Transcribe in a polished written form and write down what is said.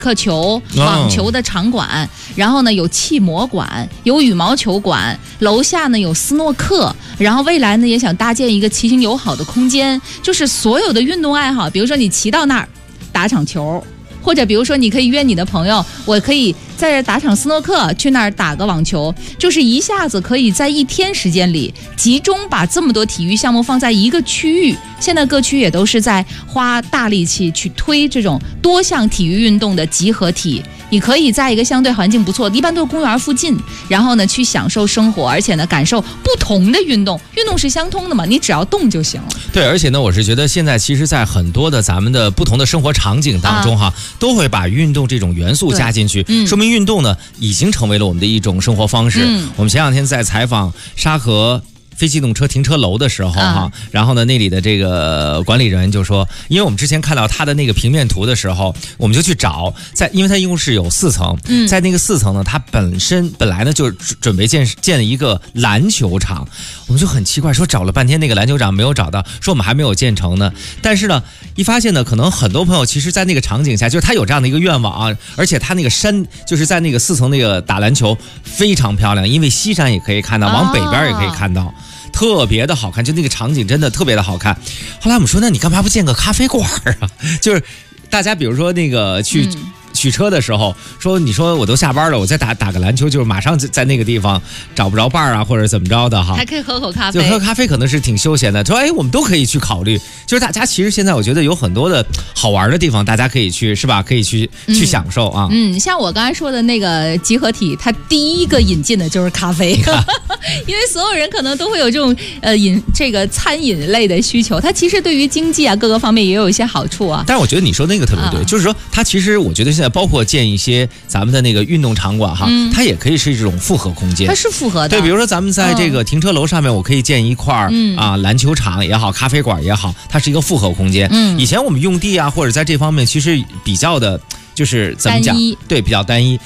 克球、网球的场馆，然后呢有气模馆，有羽毛球馆，楼下呢有斯诺克，然后未来呢也想搭建一个骑行友好的空间，就是所有的运动爱好，比如说你骑到那儿打场球，或者比如说你可以约你的朋友，我可以在这打场斯诺克，去那儿打个网球，就是一下子可以在一天时间里集中把这么多体育项目放在一个区域。现在各区也都是在花大力气去推这种多项体育运动的集合体，你可以在一个相对环境不错，一般都是公园附近，然后呢去享受生活，而且呢感受不同的运动，运动是相通的嘛，你只要动就行了。 对，而且呢我是觉得现在其实在很多的咱们的不同的生活场景当中哈，都会把运动这种元素加进去，说明运动呢已经成为了我们的一种生活方式。我们前两天在采访沙河非机动车停车楼的时候哈，然后呢那里的这个管理人员就说，因为我们之前看到他的那个平面图的时候，我们就去找，因为它一共是有4层，在那个4层呢，它本来呢就准备建了一个篮球场，我们就很奇怪，说找了半天那个篮球场没有找到，说我们还没有建成呢。但是呢一发现呢，可能很多朋友其实在那个场景下，就是他有这样的一个愿望啊，而且他那个山就是在那个4层那个打篮球非常漂亮，因为西山也可以看到，往北边也可以看到，特别的好看，就那个场景真的特别的好看。后来我们说，那你干嘛不建个咖啡馆啊？就是大家比如说那个去取车的时候，说你说我都下班了，我再打个篮球，就是马上在那个地方找不着伴啊，或者怎么着的哈， 还可以喝口咖啡， 就喝咖啡可能是挺休闲的。说我们都可以去考虑，就是大家其实现在我觉得有很多的好玩的地方，大家可以去，是吧？可以去享受啊。 像我刚才说的那个集合体，它第一个引进的就是咖啡，因为所有人可能都会有这种这个餐饮类的需求，它其实对于经济啊各个方面也有一些好处啊。 但是我觉得你说那个特别对，就是说它其实我觉得现在包括建一些咱们的那个运动场馆哈，它也可以是这种复合空间， 它是复合的。 对，比如说咱们在这个停车楼上面，我可以建一块篮球场也好，咖啡馆也好，它是一个复合空间。以前我们用地啊，或者在这方面其实比较的，就是怎么讲，对，比较单一。